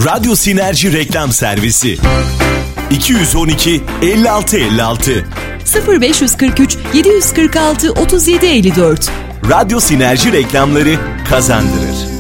Radyo Sinerji Reklam Servisi 212 56 56 0543 746 37 54. Radyo Sinerji reklamları kazandırır.